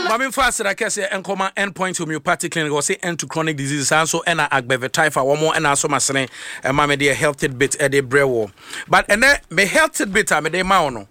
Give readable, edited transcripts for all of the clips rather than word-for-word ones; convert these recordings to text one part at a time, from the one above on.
Mami fast like I say enkoma endpoint homeopathic clinic or say end to chronic diseases and so ena agbevetifa one more ena so masene e ma me dey healthy bit e dey brewo but ene me healthy bit a me dey ma ono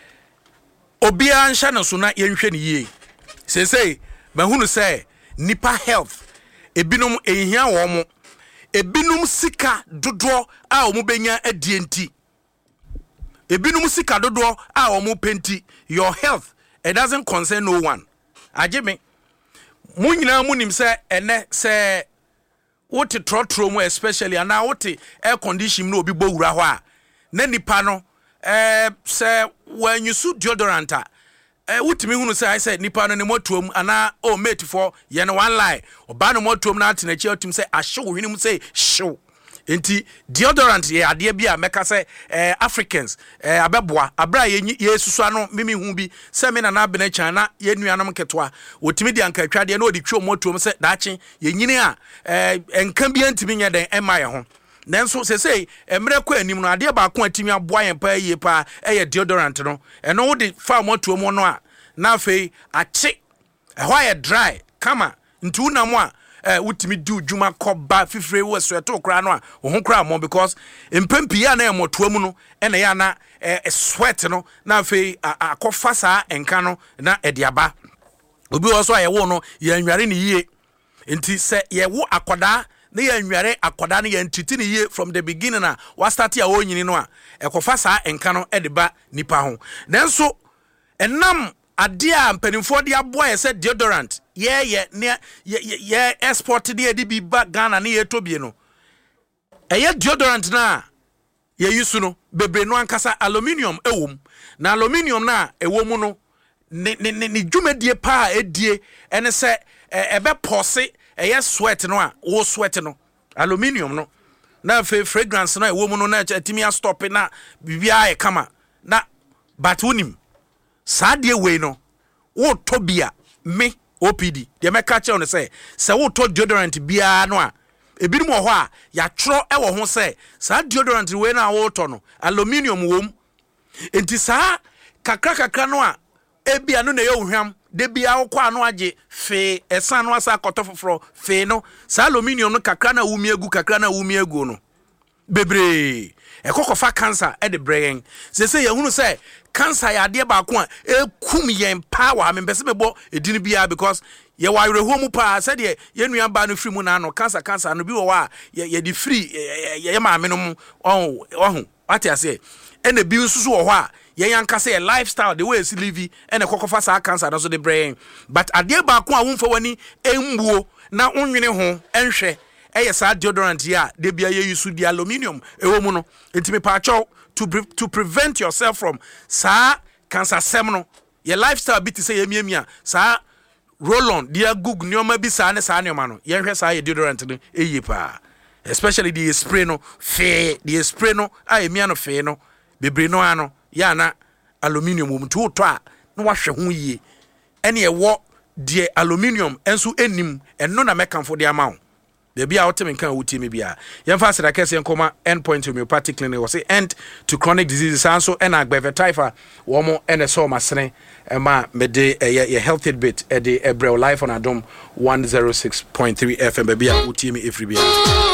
obi an hye no so na yenhwe ne yie say me hunu say nipa health ebinom ehia wo mo ebinum sika dodo a omo benya adienti ebinum sika dodo a omo penti your health it doesn't concern no one ajeme munyina munim say ene say wote trotro mu especially ana wote air condition no obi bowura ho a na nipa no say when you suit deodorant wotimi hunu say I said nipa no ne motuom ana o mate for ye no one lie oba no motuom na atenachi otim say ahwe wo hwenim say show enti deodorant ye ade bia meka say Africans abeboa abra ye susu ano mimi hu bi say me na bena chana ye nuanom ketwa wotimi di anka twade na odi twom motuom say daachi ye nyini a enka bia ntimi nye den emaye ho nanso say emre kwa anim no ade ba ko atimi aboa yen pa yie pa deodorant no eno wo de fa motuom no a na fei ache ehwa ye dry kama ntu na mo a wutimi du djuma koba fifre wo sweto kra no a wo ho kra mo because empempi ya na emotoa mu no ena ya na sweat no na fei akofa saa enka no na ediaba obi wo so ayewo no ya nware ne yie enti se ye wo akoda na ya nware akoda na ya ntiti ne yie from the beginning na wa start ya wo nyini no a ekofa saa enka no ediba nipa ho nanso enam ade a mpanimfo de aboa say deodorant ye export de bi ba Ghana na ye tobie no deodorant na ye yusu no bebre no ankasa aluminium ewom na aluminium na ewom no ni dwumadie pa edie ene se ebe pose sweat no a wo sweat no aluminium no na fragrance no ewom no na atimi stop na bibia e kama na but unim Sadie we no wo tobia me OPD de me ka che on say wo to deodorant bia no a ebinim ho a ya tro e wo ho say sa deodorant we na wo to no aluminium wom enti sa kakra no a ebia no na ye ohwam de bia wo kwa no age fe esan no asa kotofoforo fe no sa aluminium no kakra na wumi egu kakra na wumi egu no bebre ekokofa cancer e de brain say ya hunu say cancer ya de ba ko a ekum yen power me bese mebo edini bia because ye wa reho mu pa say de ye nua ba no free mu na no cancer no bi wo wa ye di free ye ma me no mu ohun what you say and the bi nsusu wo ho a ye yanka say a lifestyle the way is live and ekokofa sa cancer so de brain but ade ba ko a wo mfa wani embuo na onwene ho enhwe sa deodorant ya de bia ye use di aluminium ewo mu no entimi pa cho to prevent yourself from sa cancer sem no your lifestyle bit say yemiamia sa roll on dia gug nyoma bi sa ne sa nyoma no ye hwe sa ye deodorant no eyi pa especially the spray no fe the spray no emia no fe no bebre no ano ya na aluminium mu to a no wa hwe ho yie ene ye wo de aluminium enso enim eno na mekanfo de amount there be out in can wuti me bia yemfa sira kese nkoma endpoint homeopathic clinic was say end to chronic diseases and so and agbevetifa wo mo ene so masene ma me de ye healthy bit e de ebrel life on Adom 106.3 FM bia wuti me every bia